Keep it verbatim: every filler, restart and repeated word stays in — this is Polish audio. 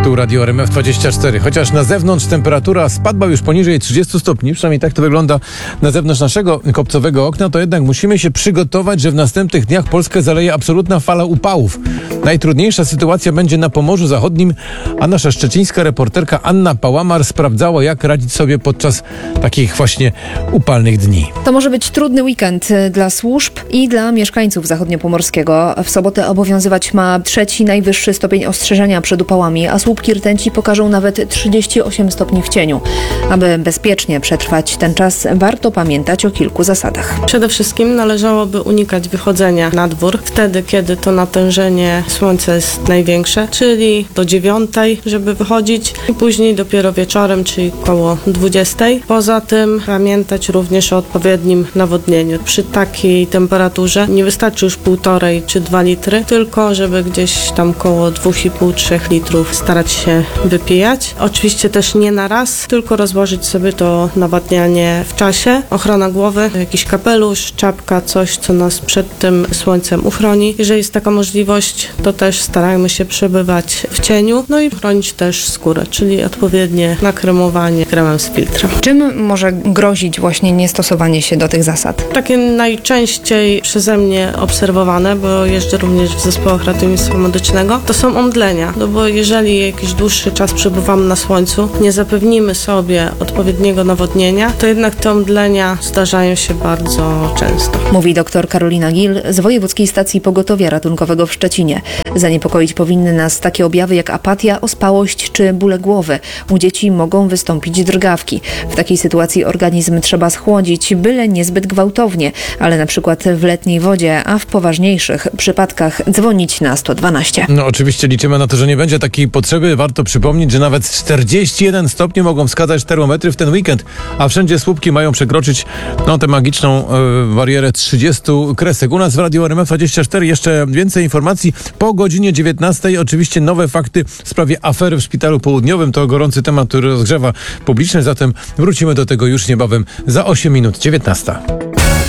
Tu Radio R M F dwadzieścia cztery. Chociaż na zewnątrz temperatura spadła już poniżej trzydziestu stopni, przynajmniej tak to wygląda na zewnątrz naszego kopcowego okna, to jednak musimy się przygotować, że w następnych dniach Polskę zaleje absolutna fala upałów. Najtrudniejsza sytuacja będzie na Pomorzu Zachodnim, a nasza szczecińska reporterka Anna Pałamar sprawdzała, jak radzić sobie podczas takich właśnie upalnych dni. To może być trudny weekend dla służb i dla mieszkańców zachodniopomorskiego. W sobotę obowiązywać ma trzeci najwyższy stopień ostrzeżenia przed upałami, a słupki rtęci pokażą nawet trzydzieści osiem stopni w cieniu. Aby bezpiecznie przetrwać ten czas, warto pamiętać o kilku zasadach. Przede wszystkim należałoby unikać wychodzenia na dwór wtedy, kiedy to natężenie słońca jest największe, czyli do dziewiątej, żeby wychodzić i później dopiero wieczorem, czyli koło dwudziestej. Poza tym pamiętać również o odpowiednim nawodnieniu. Przy takiej temperaturze nie wystarczy już półtorej czy dwa litry, tylko żeby gdzieś tam koło dwóch i pół do trzech litrów starać się wypijać. Oczywiście też nie na raz, tylko rozłożyć sobie to nawadnianie w czasie. Ochrona głowy, jakiś kapelusz, czapka, coś, co nas przed tym słońcem uchroni. Jeżeli jest taka możliwość, to też starajmy się przebywać w cieniu, no i chronić też skórę, czyli odpowiednie nakremowanie kremem z filtrem. Czym może grozić właśnie niestosowanie się do tych zasad? Takie najczęściej przeze mnie obserwowane, bo jeżdżę również w zespołach ratownictwa medycznego, to są omdlenia, no bo jeżeli jakiś dłuższy czas przebywamy na słońcu, nie zapewnimy sobie odpowiedniego nawodnienia, to jednak te omdlenia zdarzają się bardzo często. Mówi dr Karolina Gil z Wojewódzkiej Stacji Pogotowia Ratunkowego w Szczecinie. Zaniepokoić powinny nas takie objawy jak apatia, ospałość czy bóle głowy. U dzieci mogą wystąpić drgawki. W takiej sytuacji organizm trzeba schłodzić, byle niezbyt gwałtownie, ale na przykład w letniej wodzie, a w poważniejszych przypadkach dzwonić na sto dwanaście. No oczywiście liczymy na to, że nie będzie takiej potrzeby. Warto przypomnieć, że nawet czterdzieści jeden stopni mogą wskazać termometry w ten weekend, a wszędzie słupki mają przekroczyć no, tę magiczną y, barierę trzydziestu kresek. U nas w Radio R M F dwadzieścia cztery jeszcze więcej informacji po godzinie dziewiętnastej. Oczywiście nowe fakty w sprawie afery w Szpitalu Południowym. To gorący temat, który rozgrzewa publiczność, zatem wrócimy do tego już niebawem za osiem minut. dziewiętnasta.